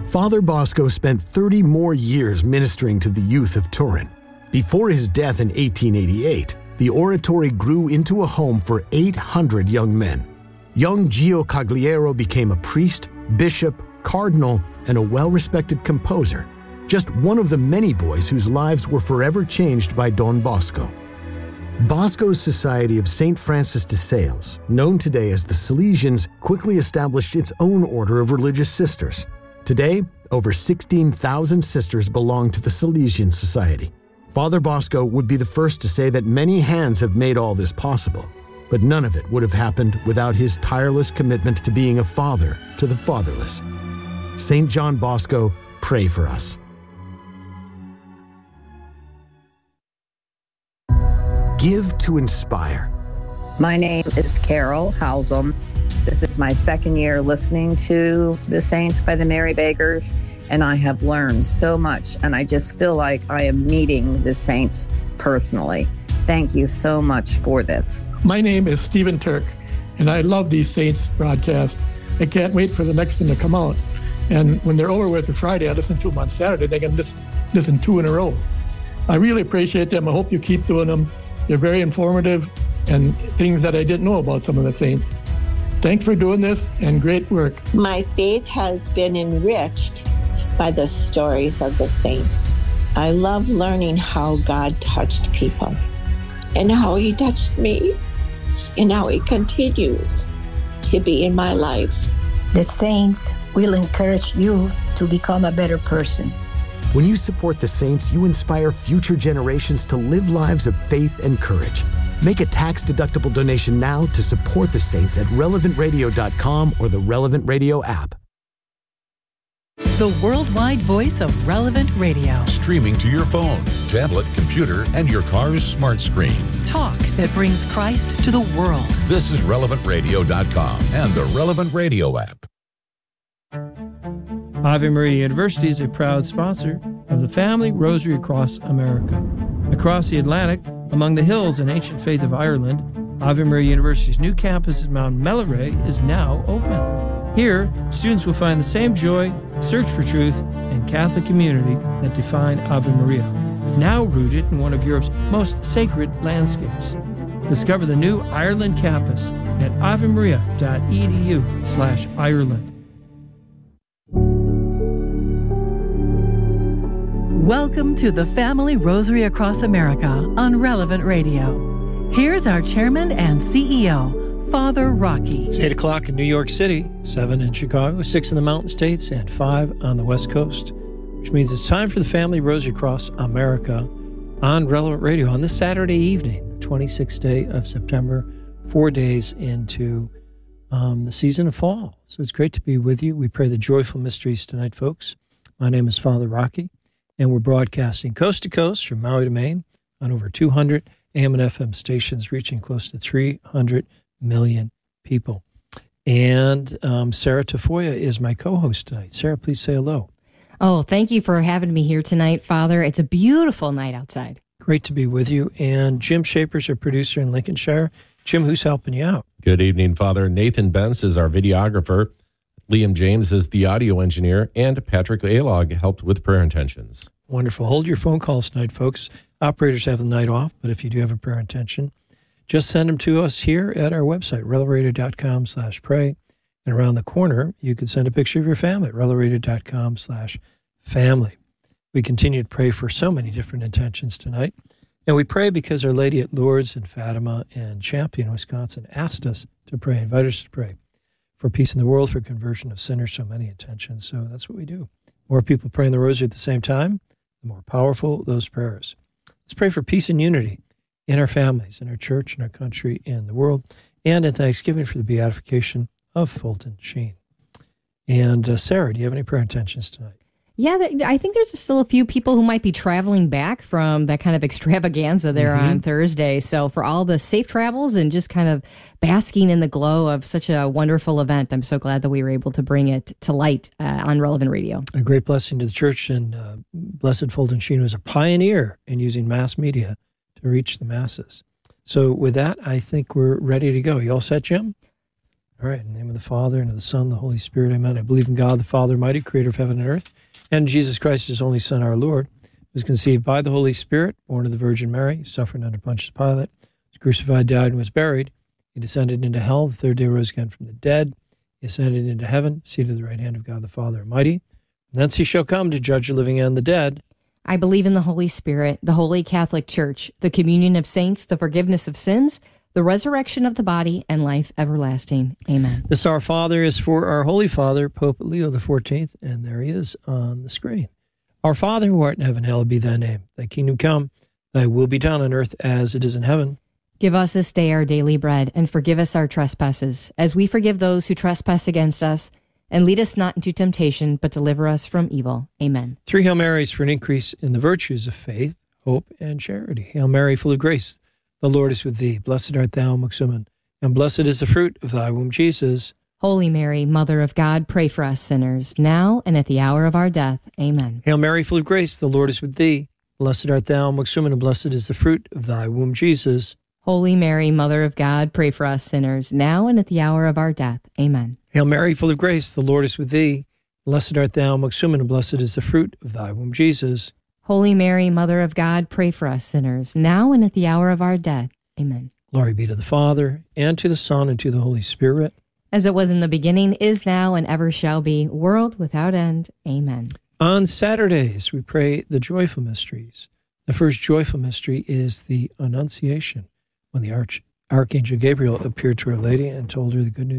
Father Bosco spent 30 more years ministering to the youth of Turin. Before his death in 1888, the oratory grew into a home for 800 young men. Young Gio Cagliero became a priest, bishop, cardinal, and a well-respected composer, just one of the many boys whose lives were forever changed by Don Bosco. Bosco's Society of St. Francis de Sales, known today as the Salesians, quickly established its own order of religious sisters. Today, over 16,000 sisters belong to the Salesian Society. Father Bosco would be the first to say that many hands have made all this possible, but none of it would have happened without his tireless commitment to being a father to the fatherless. St. John Bosco, pray for us. Give to inspire. My name is Carol Housum. This is my second year listening to the Saints by the Mary Bakers, and I have learned so much, and I just feel like I am meeting the Saints personally. Thank you so much for this. My name is Stephen Turk, and I love these Saints broadcasts. I can't wait for the next one to come out. And when they're over with on Friday, I listen to them on Saturday. They can just listen 2 in a row. I really appreciate them. I hope you keep doing them. They're very informative and things that I didn't know about some of the Saints. Thanks for doing this and great work. My faith has been enriched by the stories of the Saints. I love learning how God touched people and how he touched me and how he continues to be in my life. The Saints will encourage you to become a better person. When you support the Saints, you inspire future generations to live lives of faith and courage. Make a tax-deductible donation now to support the Saints at relevantradio.com or the Relevant Radio app. The worldwide voice of Relevant Radio. Streaming to your phone, tablet, computer, and your car's smart screen. Talk that brings Christ to the world. This is relevantradio.com and the Relevant Radio app. Ave Maria University is a proud sponsor of the Family Rosary Across America. Across the Atlantic, among the hills and ancient faith of Ireland, Ave Maria University's new campus at Mount Melleray is now open. Here, students will find the same joy, search for truth, and Catholic community that define Ave Maria, now rooted in one of Europe's most sacred landscapes. Discover the new Ireland campus at avemaria.edu/Ireland. Welcome to the Family Rosary Across America on Relevant Radio. Here's our chairman and CEO, Father Rocky. It's 8 o'clock in New York City, 7 in Chicago, 6 in the Mountain States, and 5 on the West Coast, which means it's time for the Family Rosary Across America on Relevant Radio on this Saturday evening, the 26th day of September, 4 days into the season of fall. So it's great to be with you. We pray the joyful mysteries tonight, folks. My name is Father Rocky, and we're broadcasting coast to coast from Maui to Maine on over 200 AM and FM stations, reaching close to 300 million people. And Sarah Tafoya is my co-host tonight. Sarah, please say hello. Oh, thank you for having me here tonight, Father. It's a beautiful night outside. Great to be with you. And Jim Shaper's our producer in Lincolnshire. Jim, who's helping you out? Good evening, Father. Nathan Bentz is our videographer. Liam James is the audio engineer, and Patrick Alog helped with prayer intentions. Wonderful. Hold your phone calls tonight, folks. Operators have the night off, but if you do have a prayer intention, just send them to us here at our website, relaradio.com/pray. And around the corner, you can send a picture of your family at relaradio.com/family. We continue to pray for so many different intentions tonight. And we pray because Our Lady at Lourdes and Fatima and Champion, Wisconsin, asked us to pray, invited us to pray for peace in the world, for conversion of sinners, so many intentions. So that's what we do. More people praying the rosary at the same time, the more powerful those prayers. Let's pray for peace and unity in our families, in our church, in our country, in the world, and in Thanksgiving for the beatification of Fulton Sheen. And Sarah, do you have any prayer intentions tonight? Yeah, I think there's still a few people who might be traveling back from that kind of extravaganza there on Thursday. So for all the safe travels and just kind of basking in the glow of such a wonderful event, I'm so glad that we were able to bring it to light on Relevant Radio. A great blessing to the church, and Blessed Fulton Sheen was a pioneer in using mass media to reach the masses. So with that, I think we're ready to go. You all set, Jim? All right, in the name of the Father, and of the Son, and the Holy Spirit, amen. I believe in God, the Father Almighty, creator of heaven and earth, and Jesus Christ, his only Son, our Lord, who was conceived by the Holy Spirit, born of the Virgin Mary, suffered under Pontius Pilate, was crucified, died, and was buried. He descended into hell. The third day rose again from the dead. He ascended into heaven, seated at the right hand of God, the Father Almighty. And thence he shall come to judge the living and the dead. I believe in the Holy Spirit, the Holy Catholic Church, the communion of saints, the forgiveness of sins, the resurrection of the body, and life everlasting. Amen. This Our Father is for our Holy Father, Pope Leo XIV, and there he is on the screen. Our Father, who art in heaven, hallowed be thy name. Thy kingdom come, thy will be done on earth as it is in heaven. Give us this day our daily bread, and forgive us our trespasses, as we forgive those who trespass against us. And lead us not into temptation, but deliver us from evil. Amen. 3 Hail Marys for an increase in the virtues of faith, hope, and charity. Hail Mary, full of grace, the Lord is with thee. Blessed art thou amongst women, and blessed is the fruit of thy womb, Jesus. Holy Mary, Mother of God, pray for us sinners, now and at the hour of our death. Amen. Hail Mary, full of grace, the Lord is with thee. Blessed art thou amongst women, and blessed is the fruit of thy womb, Jesus. Holy Mary, Mother of God, pray for us sinners, now and at the hour of our death. Amen. Hail Mary, full of grace, the Lord is with thee. Blessed art thou amongst women, and blessed is the fruit of thy womb, Jesus. Holy Mary, Mother of God, pray for us sinners, now and at the hour of our death. Amen. Glory be to the Father, and to the Son, and to the Holy Spirit. As it was in the beginning, is now, and ever shall be, world without end. Amen. On Saturdays, we pray the joyful mysteries. The first joyful mystery is the Annunciation, when the Archangel Gabriel appeared to Our Lady and told her the good news